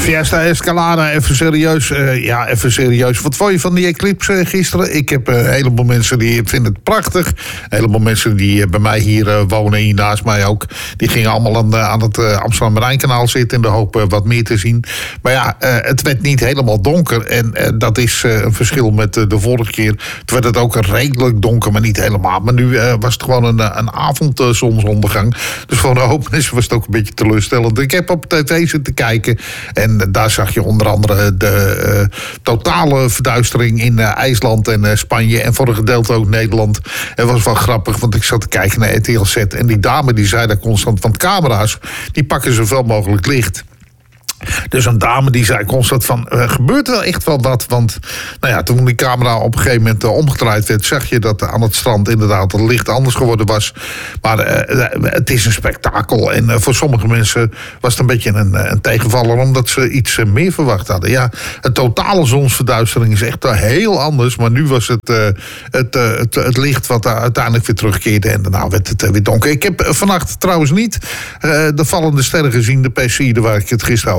Fiesta Escalada, even serieus. Even serieus. Wat vond je van die eclipse gisteren? Ik heb een heleboel mensen die vinden het prachtig. Een heleboel mensen die bij mij hier wonen, hier naast mij ook. Die gingen allemaal aan het Amsterdam-Rijnkanaal zitten in de hoop wat meer te zien. Maar ja, het werd niet helemaal donker. En dat is een verschil met de vorige keer. Toen werd het ook redelijk donker, maar niet helemaal. Maar nu was het gewoon een avondzonsondergang. Dus voor een hoop mensen was het ook een beetje teleurstellend. Ik heb op tv zitten kijken. En daar zag je onder andere de totale verduistering in IJsland en Spanje. En voor een gedeelte ook Nederland. Het was wel grappig, want ik zat te kijken naar RTL Z. En die dame die zei daar constant van camera's, die pakken zoveel mogelijk licht. Dus een dame die zei constant van, gebeurt er echt wel wat? Want toen die camera op een gegeven moment omgedraaid werd, zag je dat aan het strand inderdaad het licht anders geworden was. Maar het is een spektakel. En voor sommige mensen was het een beetje een tegenvaller, omdat ze iets meer verwacht hadden. Ja, het totale zonsverduistering is echt heel anders. Maar nu was het licht wat uiteindelijk weer terugkeerde. En daarna werd het weer donker. Ik heb vannacht trouwens niet de vallende sterren gezien, de Perseide waar ik het gisteren over